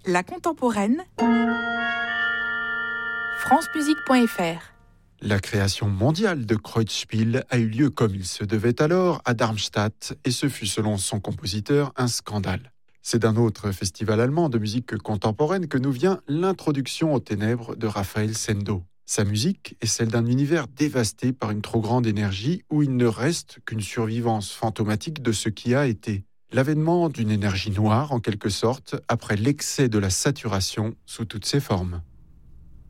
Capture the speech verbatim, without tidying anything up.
La contemporaine, france musique point f r. La création mondiale de Kreuzspiel a eu lieu comme il se devait alors à Darmstadt et ce fut selon son compositeur un scandale. C'est d'un autre festival allemand de musique contemporaine que nous vient l'introduction aux ténèbres de Raphaël Sendo. Sa musique est celle d'un univers dévasté par une trop grande énergie où il ne reste qu'une survivance fantomatique de ce qui a été. L'avènement d'une énergie noire en quelque sorte après l'excès de la saturation sous toutes ses formes.